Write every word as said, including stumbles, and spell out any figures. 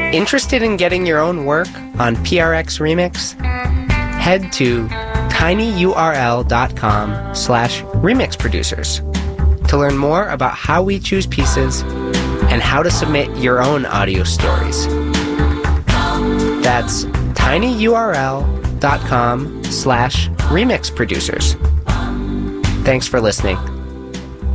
Interested in getting your own work on P R X Remix? Head to tinyurl.com slash remix producers to learn more about how we choose pieces and how to submit your own audio stories. That's tinyurl.com slash remix producers. Thanks for listening.